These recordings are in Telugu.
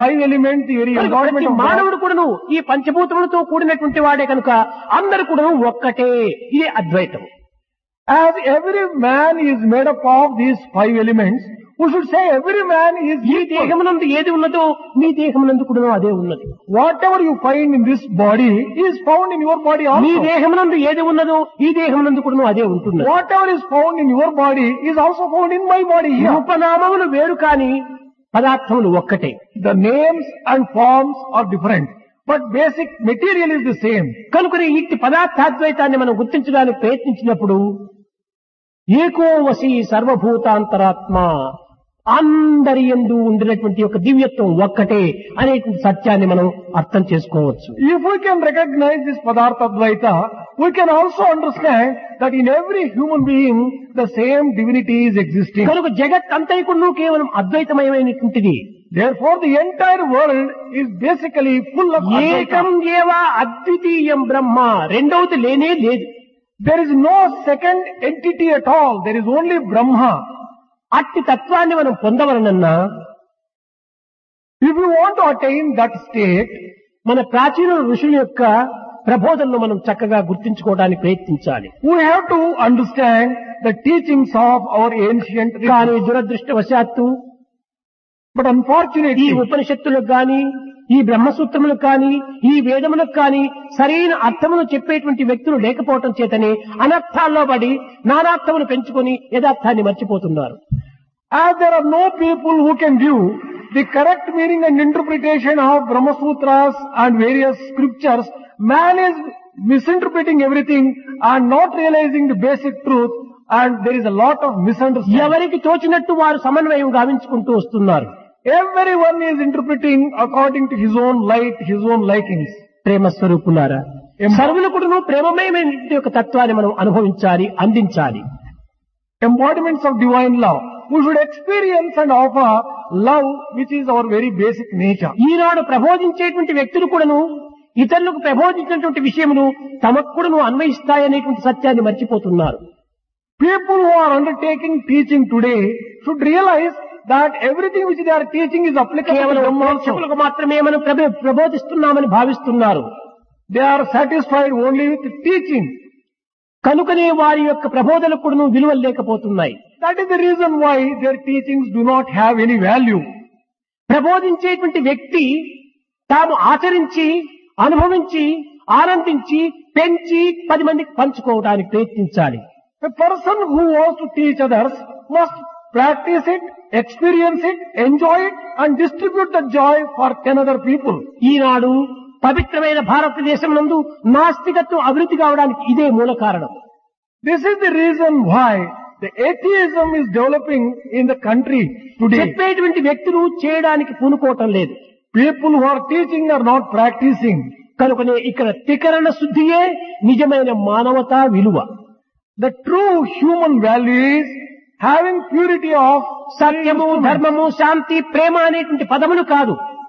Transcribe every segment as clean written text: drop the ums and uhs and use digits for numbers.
five elements, the very embodiment ప్రతి of God. మానవుడు కూడాను ఈ పంచభూతములతో కూడినటువంటి వాడే కనుక అందరు కూడాను ఒక్కటే. ఇదే అద్వైతం. As every man is made up of these five elements, we should say every man is ఈ equal. దేహమునందు ఏది ఉన్నదో మీ దేహమునందు కూడాను అదే ఉన్నది. Whatever you find in this body is found in your body me also. దేహమునందు ఏది ఉన్నదో ఈ దేహమునందు కూడాను అదే ఉంటున్నది. Whatever is found in your body is also found in my body here. రూపనామములు వేరు కాని పదార్థములు ఒక్కటే. The names and forms are different, but basic material is the same. కనుకనే ఇట్టి పదార్థాద్వైతాన్ని మనం గుర్తించడానికి ప్రయత్నించినప్పుడు ఏకో వసి సర్వభూతాంతరాత్మ, అందరి యందు ఉండినటువంటి ఒక దివ్యత్వం ఒక్కటే అనేటువంటి సత్యాన్ని మనం అర్థం చేసుకోవచ్చు. If we can recognize this Padartha Advaita, we can also understand that in every human being the same divinity is existing. కనుక జగత్ అంతైకును కేవలం అద్వైతమయమైనటువంటిది. Therefore the entire world is basically full of ఏకం Advaita. ఏవ అద్వితీయం బ్రహ్మ, రెండవది లేనే లేదు. There is no second entity at all. There is only Brahma. అట్టి తత్వాన్ని మనం పొందవలనన్నా If you want to attain that state, మన ప్రాచీన ఋషుల యొక్క ప్రబోధనను మనం చక్కగా గుర్తించుకోవడానికి ప్రయత్నించాలి. we have to understand the teachings of our ancient కానీ religion. దురదృష్టవశాత్తు But ఈ unfortunately, ఉపనిషత్తులకు గాని ఈ బ్రహ్మసూత్రములకు కానీ ఈ వేదములకు కానీ సరైన అర్థమును చెప్పేటువంటి వ్యక్తులు లేకపోవటం చేతనే అనర్థాల్లో పడి నానార్థమును పెంచుకొని యథార్థాన్ని మర్చిపోతున్నారు. as there are no people who can give the correct meaning and interpretation of Brahma Sutras and various scriptures, man is misinterpreting everything and not realizing the basic truth, and there is a lot of misunderstanding. ఎవరికి తోచినట్టు వారు సమన్వయం గావించుకుంటూ వస్తున్నారు. Everyone is interpreting according to his own light, his own likings. ప్రేమ స్వరూపులారా, సర్వులకుడును ప్రేమమయమైన ఒక తత్వాన్ని మనం అనుభవించాలి, అందించాలి. Embodiments of divine love. We should experience and offer love, which is our very basic nature. ఈనాడు ప్రబోధించేటువంటి వ్యక్తులు కూడాను ఇతరులకు ప్రబోధించినటువంటి విషయమును తమకు కూడాను అన్వయిస్తాయనేటువంటి సత్యాన్ని మర్చిపోతున్నారు. People who are undertaking teaching today should realize that everything which they are teaching is applicable to కేవలం them also. ప్రేక్షకులకు మాత్రమే మనం ప్రబోధిస్తున్నామని భావిస్తున్నారు. They are satisfied only with teaching. కనుకనే వారి యొక్క ప్రబోధనకు కూడాను విలువలు లేకపోతున్నాయి. That is the reason why their teachings do not have any value. ప్రబోధించేటువంటి వ్యక్తి తాము ఆచరించి అనుభవించి ఆనందించి పెంచి 10 మందికి పంచుకోవడానికి ప్రయత్నించాలి. A person who wants to teach others must practice it, experience it, enjoy it, and distribute the joy for 10 other people. ఈనాడు పవిత్రమైన భారతదేశం నందు నాస్తికత్వం అభివృద్ధి కావడానికి ఇదే మూల కారణం. This is the reason why the atheism is developing in the country today. చెప్పేటువంటి వ్యక్తులు చేయడానికి పూనుకోవటం లేదు. People who are teaching are not practicing. కనుకనే ఇక్కడ త్రికరణ శుద్ధియే నిజమైన మానవతా విలువ. The true human value is having purity of సత్యము, ధర్మము, శాంతి, ప్రేమ అనేటువంటి పదములు కాదు.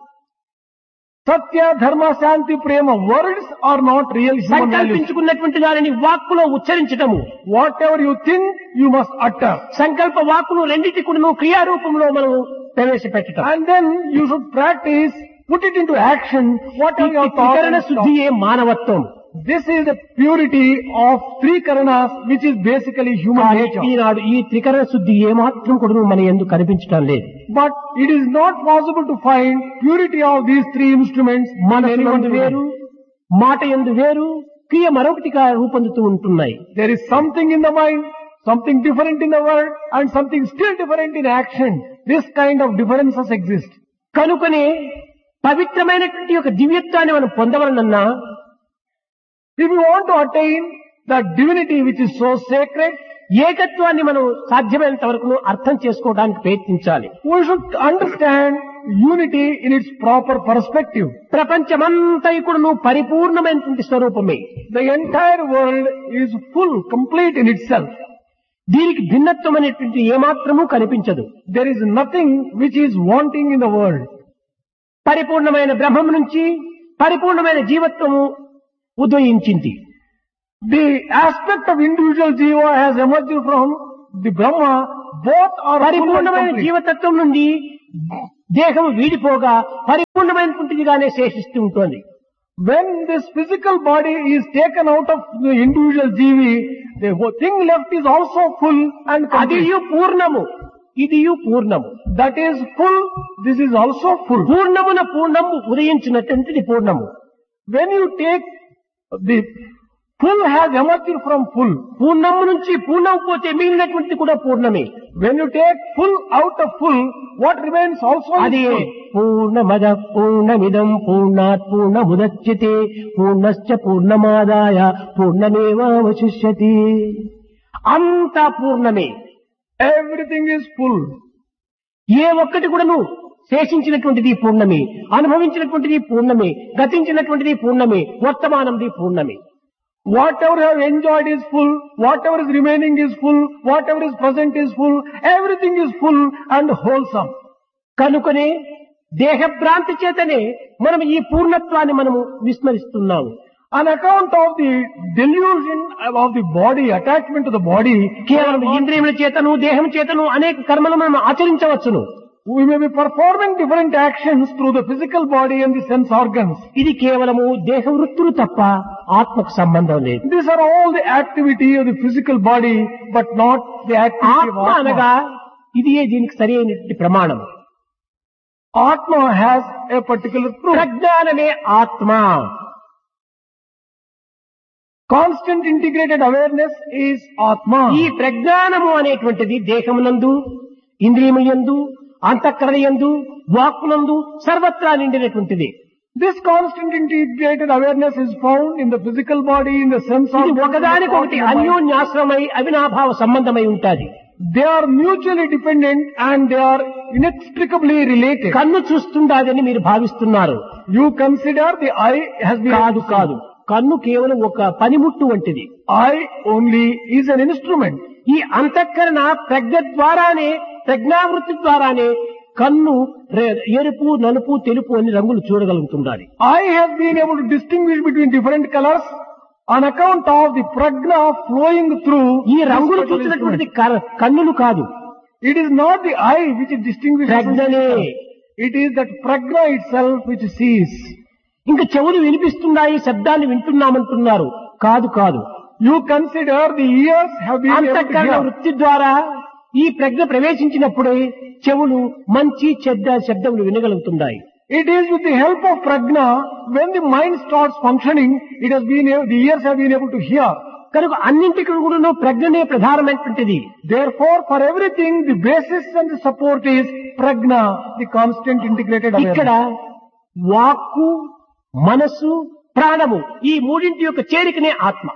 Satya, Dharma, Shanti, Prema. Words are not real human values. సంకల్పించుకున్నటువంటి దానిని వాక్కులో ఉచ్చరించటము. Whatever you think, you must utter. సంకల్ప వాక్కును రెండింటి కూడాను క్రియారూపంలో మనం ప్రవేశపెట్టడం. And then you should practice, put it into action, whatever you have thought. త్రికరణ and శుద్ధియే మానవత్వం. This is the purity of three karanas, which is basically human కానీ nature. ఈనాడు ఈ త్రికరణ శుద్ధి ఏమాత్రం కూడా మన ఎందుకు కనిపించడం లేదు. But it is not possible to find purity of these three instruments in మనసు anyone యందు today. వేరు, మాట యందు వేరు, క్రియ మరొకటిగా రూపొందుతూ ఉంటున్నాయి. There is something in the mind, something different in the word, and something still different in action. This kind of differences exist. కనుకనే పవిత్రమైనటువంటి ఒక దివ్యత్వాన్ని మనం పొందవలనన్నా If you want to attain the divinity which is so sacred, ఏకత్వాన్ని మనం సాధ్యమైనంత వరకు అర్థం చేసుకోవడానికి ప్రయత్నించాలి. we should understand unity in its proper perspective. ప్రపంచమంతా కూడా పరిపూర్ణమైనటువంటి స్వరూపమే. The entire world is full, complete in itself. దీనికి భిన్నత్వం అనేటువంటి ఏమాత్రమూ కనిపించదు. There is nothing which is wanting in the world. పరిపూర్ణమైన బ్రహ్మం నుంచి పరిపూర్ణమైన జీవత్వము ఉదయించింది. The aspect of individual jiva has emerged from the Brahma. Both are full and పరిపూర్ణమైన complete. జీవతత్వం నుండి దేహం వీడిపోగా పరిపూర్ణమైనటువంటిదిగానే శేషిస్తూ ఉంటుంది. When this physical body is taken out of the individual G V, the thing left is also full and complete. అదియు పూర్ణము, ఇదియు పూర్ణము. That is full, this is also full. పూర్ణమున పూర్ణము ఉదయించినటువంటిది పూర్ణము. When you take the full has emerged from full. పూర్ణము నుంచి పూర్ణం పోతే మిగిలినటువంటిది కూడా పూర్ణమే. When you take full out of full, what remains also is అదే full. పూర్ణమద పూర్ణమిదం పూర్ణాత్ పూర్ణముదచ్యతే పూర్ణశ్చ పూర్ణమాదాయ పూర్ణమేవావశిష్యతి. అంతా పూర్ణమే. Everything is full. ఏ ఒక్కటి కూడాను శేషించినటువంటిది పూర్ణమే, అనుభవించినటువంటిది పూర్ణమే, గతించినటువంటిది పూర్ణమే, వర్తమానంది పూర్ణమే. Whatever you have enjoyed is full, whatever is remaining is full, whatever is present is full, everything is full and wholesome. కనుకనే దేహభ్రాంతి చేతనే మనం ఈ పూర్ణత్వాన్ని మనము విస్మరిస్తున్నాము. On account of the delusion of the body, attachment to the body, కేవలం ఇంద్రియముల చేతను దేహం చేతను అనేక కర్మలు మనం ఆచరించవచ్చును. we may be performing different actions through the physical body and the sense organs. ఇది కేవలము దేహ వృత్తులు తప్ప ఆత్మకు సంబంధం లేదు. These are all the activity of the physical body, but not the activity of ఆత్మ అనగా Atma. ఇదియే దీనికి సరి అయినటువంటి ప్రమాణం. Atma has a particular truth. ప్రజ్ఞానమే ఆత్మ. Constant integrated awareness is Atma. ఈ ప్రజ్ఞానము అనేటువంటిది దేహమునందు, ఇంద్రియములందు, అంతఃకరణయందు, వాక్కునందు సర్వత్రా నిండినటువంటిది. This constant integrated awareness is found in the physical body, in the sense ఇది organs, ఒకదానికొకటి in the mind. అన్యోన్యాశ్రమై అవినాభావ సంబంధమై ఉంటాది. They are mutually dependent and they are inextricably related. కన్ను చూస్తుండాదని మీరు భావిస్తున్నారు. You consider the eye has been కాదు కాదు, కన్ను కేవలం ఒక పనిముట్టు వంటిది. eye only is an instrument. ఈ అంతఃకరణ ప్రజ్ఞ ద్వారానే, ప్రజ్ఞావృత్తి ద్వారానే కన్ను ఎరుపు, నలుపు, తెలుపు అని రంగులు చూడగలుగుతుండాలి. Eye has been able to distinguish between different colors on account of the prajna flowing through. ఈ రంగులు చూసినటువంటిది కన్నులు కాదు, It is not the eye which distinguishes. ప్రజ్ఞనే. It is that prajna itself which sees. ఇంకా చెవులు వినిపిస్తున్నాయి, శబ్దాన్ని వింటున్నామంటున్నారు. కాదు కాదు, You consider the ears have been able to అంతఃకరణ hear. వృత్తి ద్వారా ఈ ప్రజ్ఞ ప్రవేశించినప్పుడే చెవులు మంచి చెడ్డ శబ్దములు వినగలుగుతున్నాయి. It is with the help of prajna, when the mind starts functioning, it has been the ears have been able to hear. కనుక అన్నింటికి కూడా ప్రజ్ఞనే ప్రధానమైనటువంటిది. Therefore, for everything, the basis and the support is prajna, the constant integrated ఇక్కడ awareness. వాక్కు, మనసు, ప్రాణము ఈ మూడింటి యొక్క చేరికనే ఆత్మ.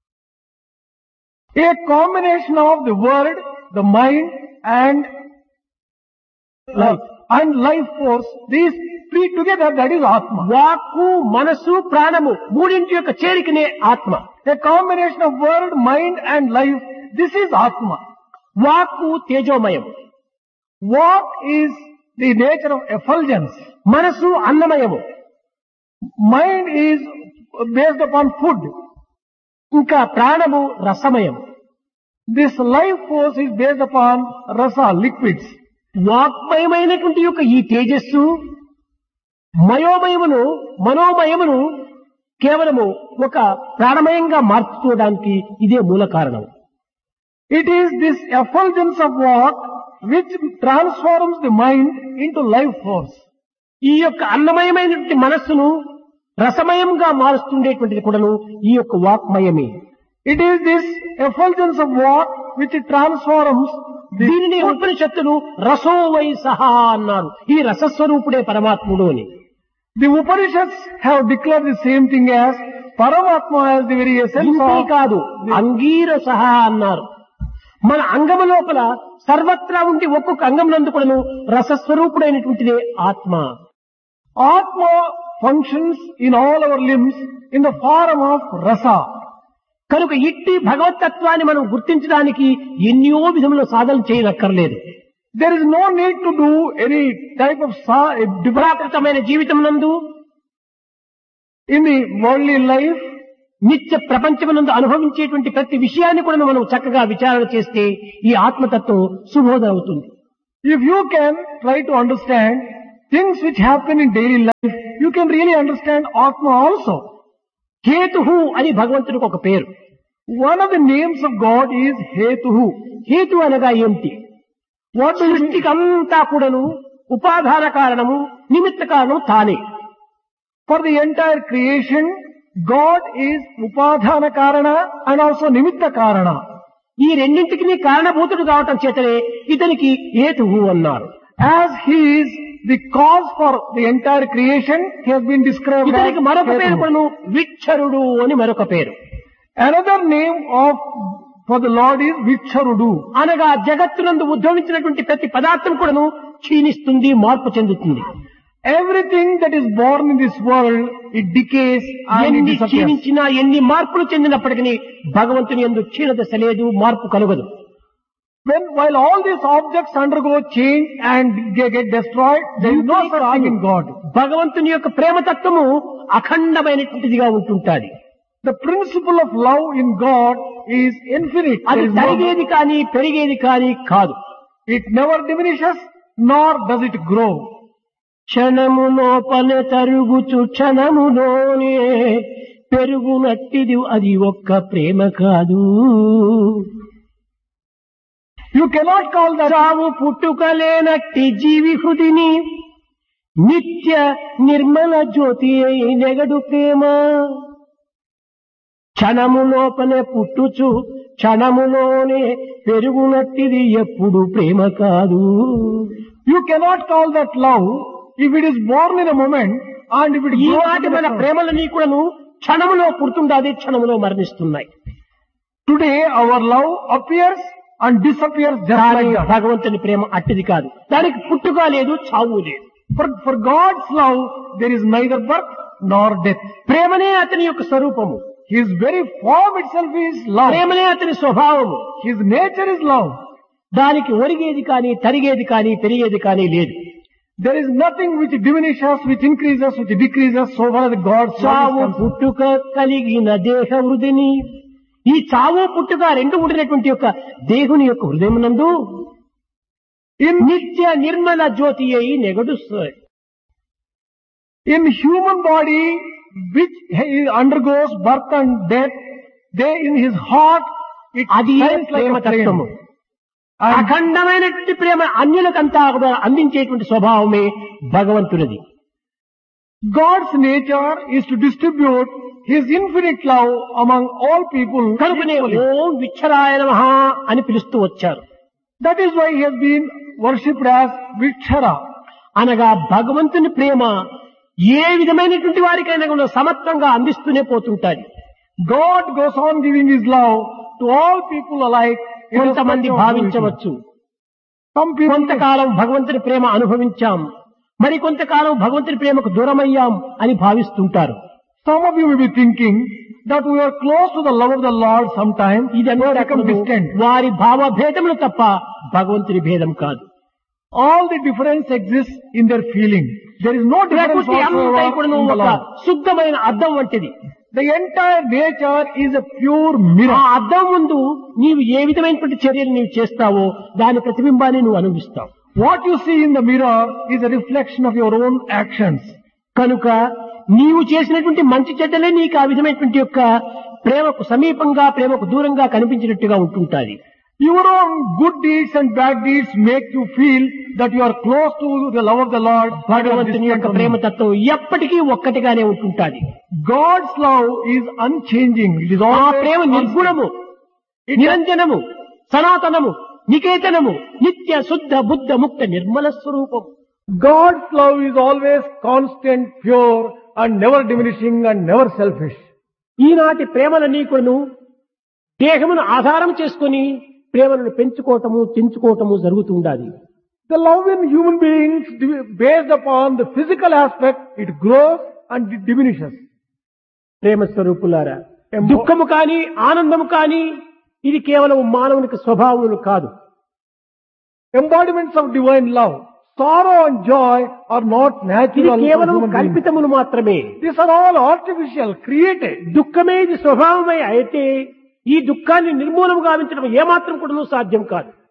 A combination of the word, the mind, and life force, these three together, that is Atma. వాక్కు, మనసు, ప్రాణము మూడింటి యొక్క చేరికనే ఆత్మ. A combination of word, mind, and life, this is Atma. వాక్కు తేజోమయం, What is the nature of effulgence? మనసు అన్నమయము, Mind is based upon food. ఇంకా ప్రాణము రసమయం. This life force is based upon rasa, liquids. వాక్మయమైనటువంటి యొక్క ఈ తేజస్సు మయోమయమును, మనోమయమును కేవలము ఒక ప్రాణమయంగా మార్చుకోవడానికి ఇదే మూల కారణం. It is this effulgence of what which transforms the mind into life force. ఈ యొక్క అన్నమయమైనటువంటి మనస్సును రసమయంగా మారుస్తుండేటువంటిది కూడాను ఈ యొక్క వాక్మయమే. It is this effulgence of what which transforms దీనిని ఉపనిషత్తులు రసో వై సహా అన్నారు. ఈ రసస్వరూపుడే పరమాత్ముడు అని. The Upanishads have declared the same thing as Paramatma as the very essence ఇంతే of. కాదు, అంగీర సహా అన్నారు. మన అంగము లోపల సర్వత్రా ఉండి ఒక్కొక్క అంగం నందు కూడాను రసస్వరూపుడైనటువంటిదే ఆత్మ. Atma functions in all our limbs in the form of rasa. కనుక ఇట్టి భగవతత్వాన్ని మనం గుర్తించడానికి ఎన్నో విధముల సాధన చేయనక్కర్లేదు. There is no need to do any type of ప్రాకృతమైన జీవితం నందు, in the worldly life. నిత్య ప్రపంచమునందు అనుభవించేటువంటి ప్రతి విషయాన్ని కూడా మనం చక్కగా విచారణ చేస్తే ఈ ఆత్మతత్వం సుబోధ అవుతుంది. If you can try to understand things which happen in daily life, you can really understand Atma also. హేతుహు అని భగవంతుడికి ఒక పేరు. One of the names of God is Hetuhu. హేతు అనగా ఏమిటి? What do you mean? సృష్టికి అంతా కూడాను ఉపాదాన కారణము, నిమిత్త కారణం తానే. For the entire creation, God is Upadhana Karana and also Nimitta Karana. ఈ రెండింటికి కారణభూతుడు కావటం చేతనే ఇతనికి హేతువు అన్నారు. As he is the cause for the entire creation, he has been described as ఇతనికి మరొక పేరు Hetuhu. కూడాను విచ్చరుడు అని మరొక పేరు. Another name for the Lord is Vicharudu. అనగా జగత్తునందు ఉద్భవించినటువంటి ప్రతి పదార్థం కూడాను క్షీణిస్తుంది, మార్పు చెందుతుంది. Everything that is born in this world, it decays and it ఎన్ని disappears. క్షీణించినా, ఎన్ని మార్పులు చెందినప్పటికీ భగవంతుని యందు క్షీణదశ లేదు, మార్పు కలుగదు. While all these objects undergo change and get destroyed, there is no such thing in God. భగవంతుని యొక్క ప్రేమతత్వము అఖండమైనటువంటిదిగా ఉంటుంటాది. The principle of love in God is infinite. అది There is no- తరిగేది కానీ పెరిగేది కానీ కాదు. It never diminishes, nor does it grow. క్షణములోపల తరుగుచు క్షణములోనే పెరుగునట్టిది అది ఒక్క ప్రేమ కాదు. You cannot call that చావు పుట్టుకలేనట్టి జీవి హృదిని నిత్య నిర్మల జ్యోతి అయి నెగడు ప్రేమ. క్షణములోపలే పుట్టుచు క్షణములోనే పెరుగునట్టిది ఎప్పుడు ప్రేమ కాదు. you cannot call that love if it is born in a moment and if it grows ఈనాటి in a మన moment. ప్రేమలని కూడాను క్షణములో పుడుతుండాది, క్షణములో మరణిస్తున్నాయి. Today our love appears and disappears just కానీ like that. భగవంతుని ప్రేమ అట్టిది కాదు. దానికి పుట్టుక లేదు, చావు లేదు. For God's love, there is neither birth nor death. ప్రేమనే అతని యొక్క స్వరూపము, His very form itself is love. ప్రేమనే అతని స్వభావము. His nature is love. దానికి ఒరిగేది కానీ, తరిగేది కానీ, పెరిగేది కానీ లేదు. There is nothing which diminishes, which increases, which decreases so far as God's love చావు is concerned. పుట్టుక కలిగిన దేహ వృధిని, ఈ చావు పుట్టుక రెండు ఉండినటువంటి యొక్క దేహుని యొక్క హృదయమునందు నిత్య నిర్మల జ్యోతి అయి నెగడుస్తాయి. In human body, which undergoes birth and death, they in his heart, it అది shines like Prema a flame. తత్వము. And అఖండమైనటువంటి ప్రేమ అన్యులకంతా కూడా అందించేటువంటి స్వభావమే భగవంతునిది. God's nature is to distribute His infinite love among all people. కనుకనే equally. ఓం విచ్చరాయ నమః అని పిలుస్తూ వచ్చారు. That is why He has been worshipped as Vichara. అనగా భగవంతుని ప్రేమ ఏ విధమైనటువంటి వారికైనా కూడా సమత్వంగా అందిస్తూనే పోతుంటాది. God goes on giving His love to all people alike. కొంతమంది irrespective of who it is. భావించవచ్చు, Some people కొంతకాలం భగవంతుని ప్రేమ అనుభవించాం, మరి కొంతకాలం భగవంతుని ప్రేమకు దూరమయ్యాం అని భావిస్తుంటారు. Some of you may be thinking that we are close to the love of the Lord sometime, ఇదంతా we become distant. వారి భావభేదములు తప్ప భగవంతుని భేదం కాదు. All the difference exists in their feeling. There is no difference ప్రకృతి అంతా whatsoever ఇప్పుడు in the ఒక Lord. శుద్ధమైన అద్దం వంటిది. The entire nature is a pure ఆ mirror. అద్దం ముందు నీవు ఏ విధమైనటువంటి చర్యలు నీవు చేస్తావో దాని ప్రతిబింబాన్ని నువ్వు అనుభవిస్తావు. What you see in the mirror is a reflection of your own actions. కనుక నీవు చేసినటువంటి మంచి చెడ్డలే నీకు ఆ విధమైనటువంటి యొక్క ప్రేమకు సమీపంగా, ప్రేమకు దూరంగా కనిపించినట్టుగా ఉంటుంటాది. Your own good deeds and bad deeds make you feel that you are close to the love of the Lord. but you are భగవంతుని distant యొక్క from Him. ప్రేమతత్వం ఎప్పటికీ ఒక్కటిగానే ఉంటుంటాది. God's love is unchanging. It is ఆ always ప్రేమ constant. నిర్గుణము, నిరంజనము, సనాతనము, నికేతనము, నిత్య శుద్ధ బుద్ధ ముక్త నిర్మల స్వరూపం. God's love is always constant, pure, and never diminishing and never selfish. ఈనాటి ప్రేమలన్నీ కూడాను దేహమును ఆధారం చేసుకొని ప్రేమలను పెంచుకోవటము, తెంచుకోవటము జరుగుతూ ఉండాలి. The love in human beings based upon the physical aspect, it grows and it diminishes. ప్రేమ స్వరూపులారా, దుఃఖము కాని ఆనందము కాని ఇది కేవలం మానవునికి స్వభావములు కాదు. Embodiments of divine love, sorrow and joy are not ఇది natural for కేవలం human beings. కల్పితములు మాత్రమే. These are all artificial, created. దుఃఖమే ఇది స్వభావమై అయితే ఈ దుఃఖాన్ని నిర్మూలము గావించడం ఏమాత్రం కూడా సాధ్యం కాదు.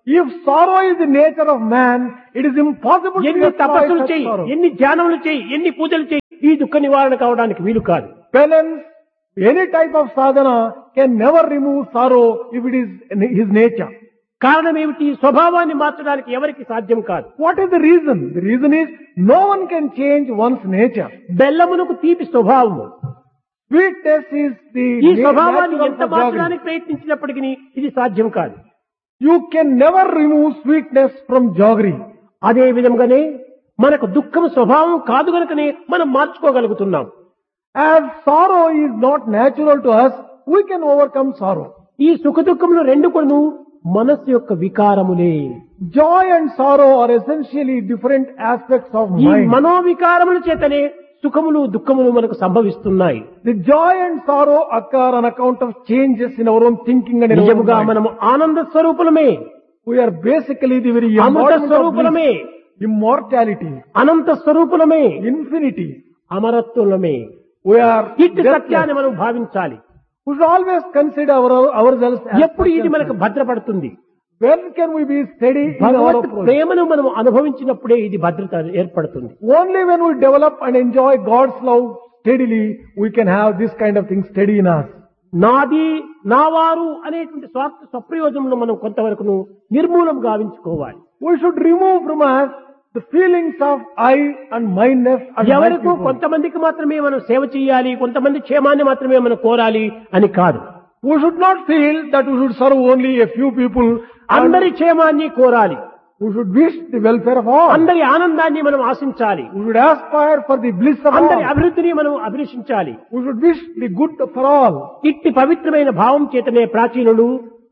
If sorrow is the nature of man, it is impossible to ఎన్ని destroy తపస్సులు such చేయి, sorrow. ఎన్ని ధ్యానములు చేయి, ఎన్ని పూజలు చేయి, ఈ దుఃఖ నివారణ కావడానికి వీలు కాదు. Penance, any type of sadhana can never remove sorrow if it is his nature. కారణం ఏమిటి? స్వభావాన్ని మార్చడానికి ఎవరికి సాధ్యం కాదు. What is the reason? The reason is no one can change one's nature. బెల్లమునకు తీపి స్వభావము. Sweetness is the ఈ స్వభావాన్ని natural ఎంత for jaggery. మార్చడానికి ప్రయత్నించినప్పటికీ ఇది సాధ్యం కాదు. You can never remove sweetness from jaggery. అదే విధంగానే మనకు దుఃఖం స్వభావం కాదు గనుకనే మనం మార్చుకోగలుగుతున్నాం. As sorrow is not natural to us, we can overcome sorrow. ఈ సుఖ దుఃఖములు రెండు కొను మనస్సు యొక్క వికారములే. Joy and sorrow are essentially different aspects of ఈ mind. మనోవికారముల చేతనే సుఖములు దుఃఖములు మనకు సంభవిస్తున్నాయి. The joy and sorrow occur on account of changes in our own thinking and in our own నిజముగా mind. మనము ఆనంద స్వరూపులమే, We are basically the very Amrutha embodiment of స్వరూపులమే, bliss, immortality, Anantha స్వరూపులమే, infinity. అమరత్వలమే. We are ఇట్టి సత్యాన్ని మనం భావించాలి. We should always consider ourselves as ఎప్పుడు ఇది such. మనకు భద్రపడుతుంది? When can we be steady in our Bhagwat approach? ప్రేమను మనం అనుభవించినప్పుడే ఇది భద్రత ఏర్పడుతుంది. Only when we develop and enjoy God's love steadily, we can have this kind of thing steady in us. నాది నావారు అనేటువంటి స్వార్థ స్వప్రయోజనంలో మనం కొంతవరకు నిర్మూలం గావించుకోవాలి. We should remove from us the feelings of I and myness and my ఎవరికి people. కొంతమందికి మాత్రమే మనం సేవ చేయాలి, కొంతమంది క్షేమాన్ని మాత్రమే మనం కోరాలి అని కాదు. We should not feel that we should serve only a few people. అందరి క్షేమాన్ని కోరాలి, We should wish the welfare of all. అందరి ఆనందాన్ని మనం ఆశించాలి, We should aspire for the bliss of అందరి all. అభివృద్ధిని మనం అభిలషించాలి. We should wish the good for all. ఇట్టి పవిత్రమైన భావం చేతనే ప్రాచీనులు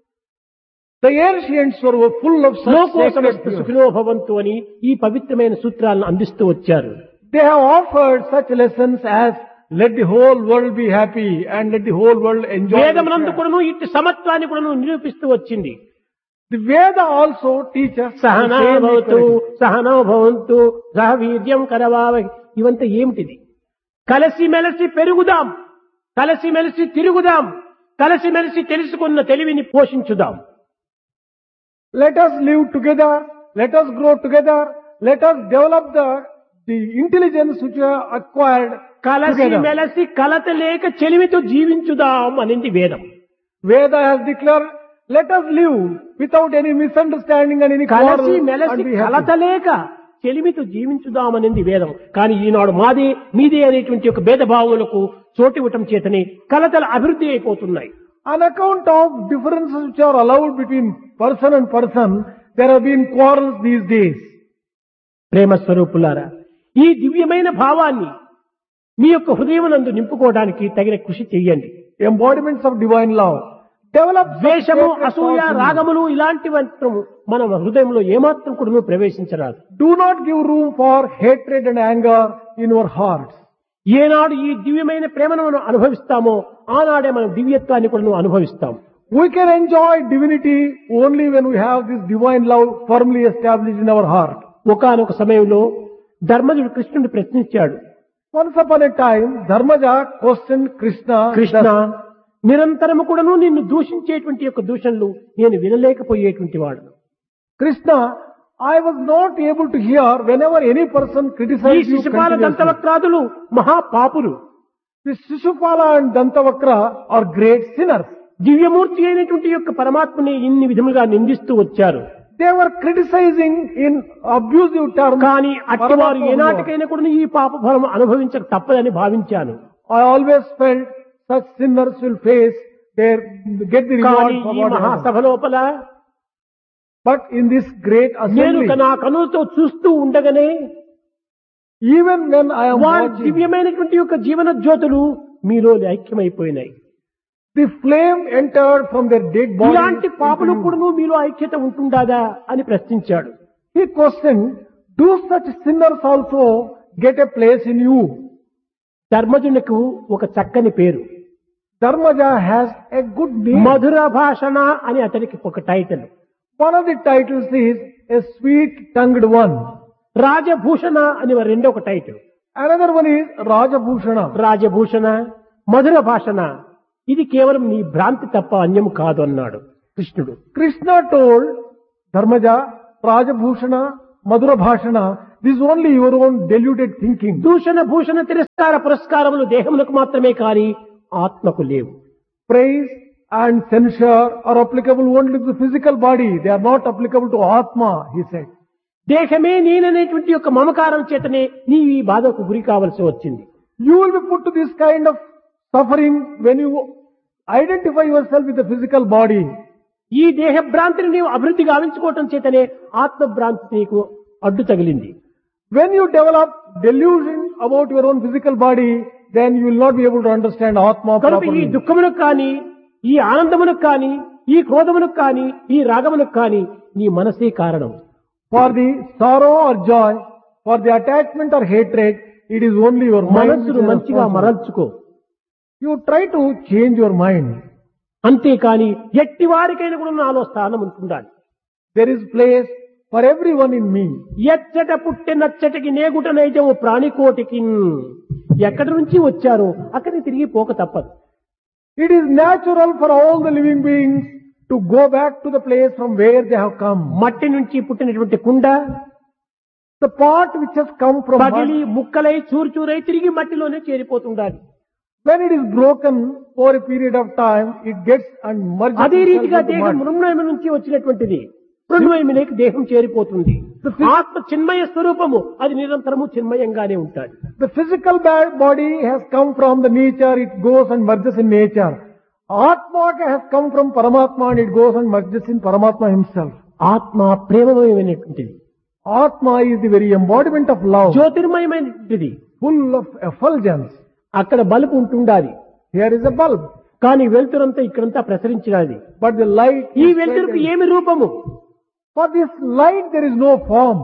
The ancients were full of such లోకోసమస్త sacred views. సుఖినో భవంతు అని ఈ పవిత్రమైన సూత్రాలను అందిస్తూ వచ్చారు. They have offered such lessons as let the whole world be happy and let the whole world enjoy. వేదమునందు కూడాను ఇట్టి సమత్వాన్ని కూడాను నిరూపిస్తూ వచ్చింది. The Veda also teaches Sahana the same భవతు equality. సహనో భవంతు సహ వీర్యం కరవావహి. ఇవంతా ఏమిటిది? కలిసిమెలిసి పెరుగుదాం, కలిసిమెలిసి తిరుగుదాం, కలిసిమెలిసి తెలుసుకున్న తెలివిని పోషించుదాం. Let us live together, let us grow together, let us develop the intelligence which we have acquired together. కలిసిమెలిసి కలత లేక చెలిమితో జీవించుదాం అనేది వేదం. Veda has declared, let us live without any misunderstanding and any quarrel కలిసి and మెలిసి be happy. కలత లేక చెలిమితో జీవించుదామనేది వేదం. కానీ ఈనాడు మాది మీదే అనేటువంటి ఒక భేదభావములకు చోటివ్వటం చేతనే కలతల అభివృద్ధి అయిపోతున్నాయి. On account of differences which are allowed between person and person, there have been quarrels these days. ప్రేమ స్వరూపులారా, ఈ దివ్యమైన భావాన్ని మీ యొక్క హృదయమునందు నింపుకోవడానికి తగిన కృషి చెయ్యండి. Embodiments of divine love. Develop ద్వేషము, sacred అసూయ, thoughts in you. రాగములు ఇలాంటి మాత్రము మన హృదయంలో ఏమాత్రం కూడా ప్రవేశించరాదు. Do not give room for hatred and anger in your hearts. ఏనాడు ఈ దివ్యమైన ప్రేమను మనం అనుభవిస్తామో ఆనాడే మనం దివ్యత్వాన్ని కూడా అనుభవిస్తాం. We can enjoy divinity only when we have this divine love firmly established in our heart. ఒకానొక సమయంలో ధర్మజుడు కృష్ణుడిని ప్రశ్నించాడు. Once upon a time, Dharmaja questioned Krishna. Krishna, నిరంతరము కూడాను నిన్ను దూషించేటువంటి యొక్క దూషణలు నేను వినలేకపోయేటువంటి వాడు. Krishna, I was not able to hear whenever any person ఈ criticized you Shishupala continuously. దంతవక్రాదులు మహాపాపులు, The Shishupala and Dantavakra are great sinners. దివ్యమూర్తి అయినటువంటి యొక్క పరమాత్మని ఇన్ని విధములుగా నిందిస్తూ వచ్చారు. They were criticizing in abusive terms. కానీ అట్టివారు Paramatma. ఏనాటికైనా కూడా ఈ పాప ఫలం అనుభవించక తప్పదని భావించాను. I always felt such sinners will get the reward కానీ for ఈ what they have done. మహాసభ లోపల But in this great నేను assembly, నా కనులతో చూస్తూ ఉండగానే even when I am వారి watching, దివ్యమైనటువంటి యొక్క జీవన జ్యోతులు మీలో ఐక్యమైపోయినాయి. the flame entered from their dead bodies. ఇలాంటి పాపలు into you. కూడా మీలో ఐక్యత ఉంటుందాదా అని ప్రశ్నించాడు. He questioned, do such sinners also get a place in you? ధర్మజునికి ఒక చక్కని పేరు, Dharmaja has a good name. మధుర భాషణ అని అతనికి ఒక title. One of the titles is a sweet-tongued one. Rajabhushana అని రెండో ఒక title. Another one is Rajabhushana. Rajabhushana, మధుర భాషణ, ఇది కేవలం నీ భ్రాంతి తప్ప అన్యము కాదు అన్నాడు కృష్ణుడు. Krishna told, Dharmaja, Rajabhushana, Madhura Bhashana, this is only your own deluded thinking. దూషణ భూషణ తిరస్కార పురస్కారములు దేహములకు మాత్రమే కాని ఆత్మకు లేవు. Praise and censure are applicable only to the physical body. They are not applicable to Atma, he said. దేహమే నేననేటువంటి యొక్క మమకారం చేతనే నీ ఈ బాధకు గురి కావలసి వచ్చింది. You will be put to this kind of suffering when you identify yourself with the physical body. ఈ దేహ భ్రాంతిని నీవు అభివృద్ధి గావించుకోవటం చేతనే ఆత్మ భ్రాంతి నీకు అడ్డు తగిలింది. When you develop delusion about your own physical body, then you will not be able to understand Atma కనుక ఈ properly. దుఃఖమునకు కానీ ఈ ఆనందమునకు కానీ ఈ క్రోధమునకు కానీ ఈ రాగమునకు కానీ నీ మనసే కారణం. For the sorrow or joy, for the attachment or hatred, it is only your mind. మనస్సును మంచిగా మరల్చుకో. You try to change your mind. అంతేకాని ఎట్టి వారికైనా కూడా నాలో స్థానం ఉంటుండాలి. There is place for everyone in me. ఎచ్చట పుట్టి నచ్చటికి నేగుట నైజము ప్రాణికోటికి. ఎక్కడి నుంచి వచ్చారో అక్కడికి తిరిగి పోక తప్పదు. It is natural for all the living beings to go back to the place from where they have come. మట్టి నుంచి పుట్టినటువంటి కుండ The part which has come from పగిలి mud, ముక్కలై చూరుచూరై తిరిగి మట్టిలోనే చేరిపోతుండాలి. when it is broken for a period of time, it gets and merges అదే itself రీతిగా into దేహం mud. మృణ్మయం నుంచి వచ్చినటువంటిది మృణ్మయమునికి దేహం చేరిపోతుంది. ఆత్మ చిన్మయ స్వరూపము అది నిరంతరము చిన్మయంగానే ఉంటాడు. The physical body has come from the nature, it goes and merges in nature. Atma has come from Paramatma and it goes and merges in Paramatma himself. ఆత్మ ప్రేమమయమైనటువంటిది, Atma is the very embodiment of love, జ్యోతిర్మయమైనటువంటిది. full of effulgence. అక్కడ బల్బు ఉంటుండాలి, Here is a bulb, కానీ వెలుతురంతా ఇక్కడంతా ప్రసరించినది. but the light ఈ is వెలుతురుకు present. ఏమి రూపము? For this light there is no form.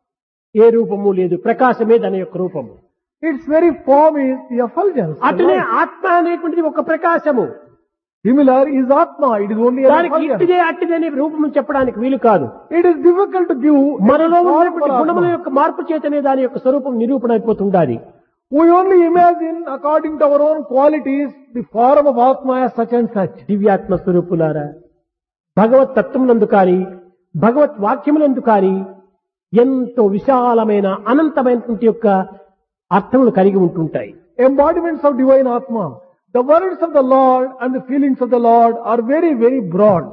ఏ రూపము లేదు, ప్రకాశమే దాని యొక్క రూపము. Its very form is the effulgence. the అటునే light. ఆత్మ అనేటువంటిది ఒక ప్రకాశము. Similar is Atma, it is only an దానికి effulgence. ఇట్టిదే అట్టిదే అనే రూపము చెప్పడానికి వీలు కాదు. It is difficult to give మనలో a form ఉన్నటువంటి for గుణముల Atma. యొక్క మార్పు చేతనే దాని యొక్క స్వరూపం నిరూపణ అయిపోతుండాలి. We only imagine according to our own qualities the form of Atma as such and such. దివ్యాత్మ స్వరూపులారా, భగవత్ తత్వమునందు కాని భగవత్ వాక్యములందు కాని ఎంతో విశాలమైన అనంతమైనటువంటి యొక్క అర్థములు కలిగి ఉంటుంటాయి. Embodiments of divine Atma. The words of the Lord and the feelings of the Lord are very, very broad.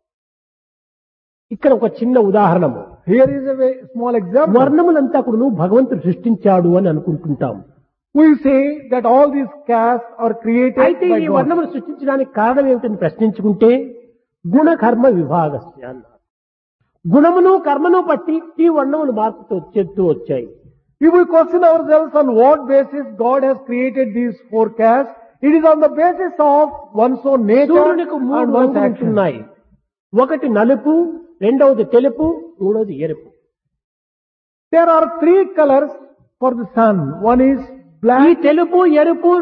ఇక్కడ ఒక చిన్న ఉదాహరణము. Here is a very small example. వర్ణములంతా కూడా భగవంతుడు సృష్టించాడు అని అనుకుంటుంటాం. We say that all these castes are created అయితే by ఈ God. వర్ణములు సృష్టించడానికి కారణం ఏమిటని ప్రశ్నించుకుంటే గుణ కర్మ విభాగస్య అన్నారు. గుణమును కర్మను బట్టి ఈ వర్ణములు మార్పు చెప్తూ వచ్చాయి. If we question ourselves on what basis God has created these four castes, it is on the basis of one's own nature సూర్యునికి and మూడు one's రంగులు action. ఉంటున్నాయి. ఒకటి నలుపు, రెండవది తెలుపు, మూడవది ఎరుపు. There are three colors for the sun. One is ఈ black, తెలుపు, ఎరుపు,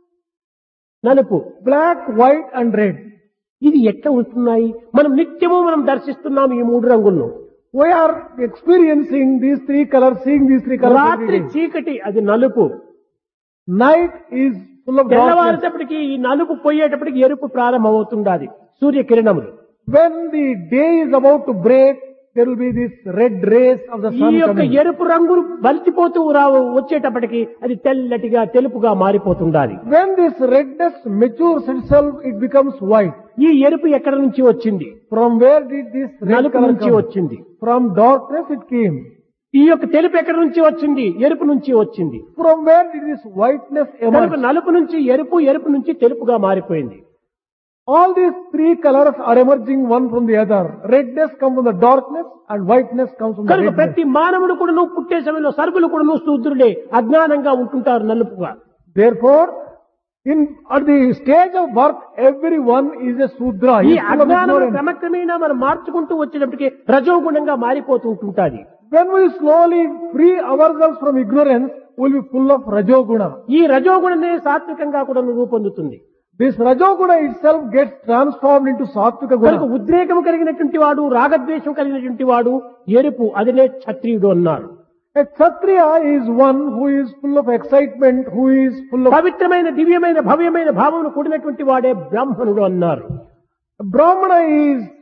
నలుపు black, white and red. ఇది ఎట్లా ఉంటున్నాయి? మనం నిత్యము దర్శిస్తున్నాం ఈ మూడు రంగులను. We are experiencing these three colors, seeing these three colors every రాత్రి day. చీకటి అది నలుపు, Night is full of darkness. తెల్లవారేటప్పటికి ఈ నలుపు పోయేటప్పటికి ఎరుపు ప్రారంభమవుతుండాలి సూర్యకిరణములు. When the day is about to break, there will be this red rays of the ఈ sun యొక్క coming. ఎరుపు రంగు బలిచిపోతూ వచ్చేటప్పటికి అది తెల్లటిగా తెలుపుగా మారిపోతుండాలి. When this redness matures itself, it becomes white. ఈ ఎరుపు ఎక్కడి నుంచి వచ్చింది? From where did this red నలుపు color నుంచి come? వచ్చింది. From darkness it came. ఈ యొక్క తెలుపు ఎక్కడి నుంచి వచ్చింది? ఎరుపు నుంచి వచ్చింది. From where did this whiteness కనుక emerge? నలుపు నుంచి ఎరుపు, ఎరుపు నుంచి తెలుపుగా మారిపోయింది. All these three colors are emerging one from the other. Redness comes from the darkness and whiteness comes from the కనుక redness. ప్రతి మానవుడు కూడా నువ్వు పుట్టే సమయంలో సర్వులు కూడా నువ్వు శూద్రుడే, అజ్ఞానంగా ఉంటుంటారు నలుపుగా. Therefore, at the stage of birth, everyone is a Sudra. ఈ He is full of అజ్ఞానం ignorance. క్రమక్రమేణా మనం మార్చుకుంటూ వచ్చేటప్పటికి రజోగుణంగా మారిపోతూ ఉంటుంటాది. When we slowly free ourselves from ignorance, we will be full of Rajoguna. ఈ రజోగుణనే సాత్వికంగా కూడా రూపొందుతుంది. This Rajoguna itself gets transformed into Satvika కనుక Guna. ఉద్రేకం కలిగినటువంటి వాడు, రాగద్వేషం కలిగినటువంటి వాడు ఎరుపు, అదినే క్షత్రియుడు అన్నారు. A Kshatriya is one who is full of excitement, who is full of... పవిత్రమైన దివ్యమైన భవ్యమైన భావమును కూడినటువంటి వాడే బ్రాహ్మణుడు అన్నారు. Brahmana is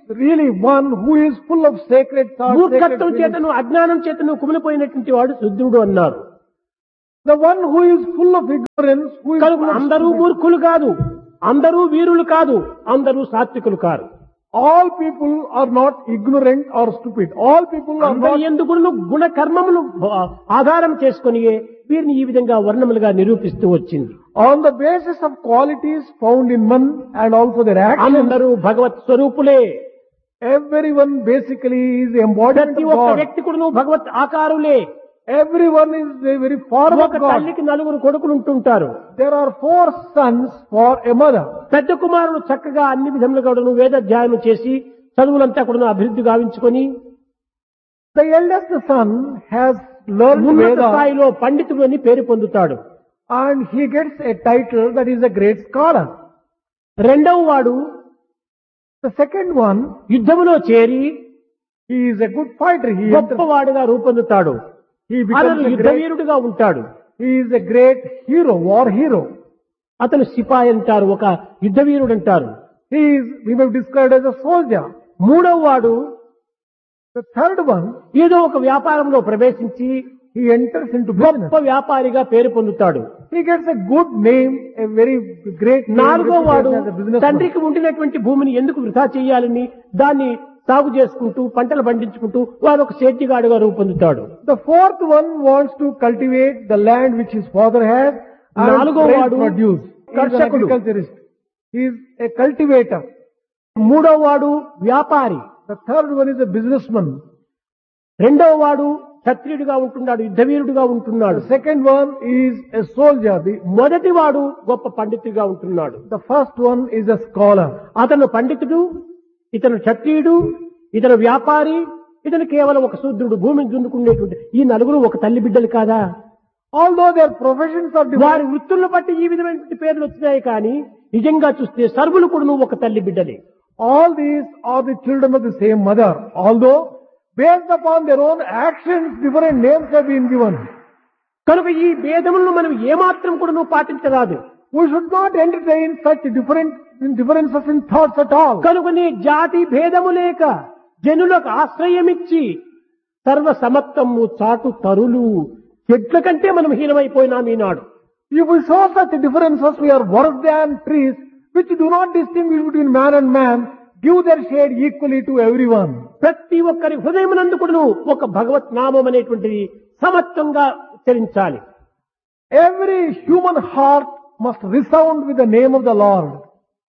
really one who is full of sacred thoughts, sacred మూర్ఖత్వం feelings. చేతను అజ్ఞానం చేతను కుమిలిపోయినటువంటి వాడు శుద్ధుడు అన్నారు. The one who is full of ignorance, who is కనుక full of అందరూ stupidity. మూర్ఖులు కాదు, అందరూ వీరులు కాదు, అందరూ సాత్వికులు car. All people are not ignorant or stupid. All people are అందరి not. ఎందుకును గుణ కర్మములు ఆధారం చేసుకుని వీరిని ఈ విధంగా వర్ణములుగా నిరూపిస్తూ వచ్చింది. On the basis of qualities found in man and also their actions, అందరూ భగవత్ స్వరూపులే. everyone basically is the embodiment ప్రతి of ఒక్క God. వ్యక్తి కూడా భగవత్ ఆకారులే. Everyone is the very form of ఒక God. తల్లికి నలుగురు కొడుకులు ఉంటుంటారు. There are 4 sons for a mother. పెద్ద కుమారుడు చక్కగా అన్ని విధములుగా వేదాధ్యాయం చేసి చదువులంతా కూడా అభివృద్ధి గావించుకొని The eldest son has learned ఉన్నత Veda స్థాయిలో పండితుడు అని పేరు పొందుతాడు. and he gets a title that is a great scholar. రెండవ వాడు The second one, యుద్ధములో చేరి he is a good fighter. గొప్పవాడుగా రూపొందుతాడు. He అతను becomes a యుద్ధ great, వీరుడుగా ఉంటాడు. he is a great hero, war hero. అతను సిపాయి అంటారు, ఒక యుద్ధ వీరుడు అంటారు. We may be described as a soldier. మూడవ వాడు The third one, ఏదో ఒక వ్యాపారంలో ప్రవేశించి he enters into business. గొప్ప వ్యాపారిగా పేరు పొందుతాడు. He gets a good name, a very great name, నాలుగో వాడు reputation as a businessman. తండ్రికి ఉండినటువంటి భూమిని ఎందుకు వృధా చేయాలని దాన్ని సాగు చేసుకుంటూ పంటలు పండించుకుంటూ వాడు ఒక సేద్యగాడుగా రూపొందుతాడు. The fourth one wants to cultivate the land which his father has and నాలుగో raise వాడు produce. He is an కర్షకుడు. agriculturist. He is a cultivator. మూడవ వాడు వ్యాపారి. The third one is a businessman. రెండవ వాడు క్షత్రియుడిగా ఉంటున్నాడు, యుద్ధవీరుడుగా ఉంటున్నాడు. The second one is a soldier. మొదటి వాడు గొప్ప పండితుడిగా ఉంటున్నాడు. The first one is a scholar. అతను పండితుడు, ఇతను క్షత్రియుడు, ఇతను వ్యాపారి, ఇతను కేవలం ఒక శూద్రుడు, భూమిని దున్నుకునేటువంటి ఈ నలుగురు ఒక తల్లి బిడ్డలు కాదా? Although their professions are different, వారి వృత్తులను బట్టి ఈ విధమైనటువంటి పేర్లు వచ్చినాయి కానీ నిజంగా చూస్తే సర్వులు కూడా ఒక తల్లి బిడ్డలే. all these are the children of the same mother. Although based upon their own actions, different names have been given. కనుక ఈ భేదములను మనం ఏమాత్రం కూడా పాటించరాదు. We should not entertain such differences in thoughts at all. కనుకనే జాతి భేదము లేక జనులకు ఆశ్రయమిచ్చి సర్వ సమత్వము చాటు తరులు చెట్ల కంటే మనం హీనమైపోయినాం ఈనాడు. If we show such differences, we are worse than trees which do not distinguish between man and man, give their shade equally to everyone. ప్రతి ఒక్కరి హృదయమునందు కూడా ఒక భగవత్ నామం అనేటువంటిది సమత్వంగా ఉచ్చరించాలి. Every human heart must resound with the name of the Lord.